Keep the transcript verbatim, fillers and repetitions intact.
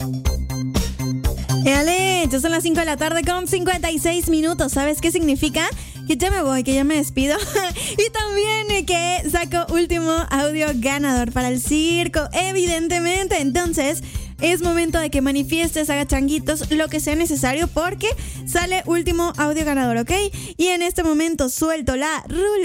Dale, ya son las cinco de la tarde con cincuenta y seis minutos. ¿Sabes qué significa? Que ya me voy, que ya me despido. Y también que saco último audio ganador para el circo, evidentemente. Entonces, es momento de que manifiestes, haga changuitos, lo que sea necesario, porque sale último audio ganador, ¿ok? Y en este momento suelto la ruleta.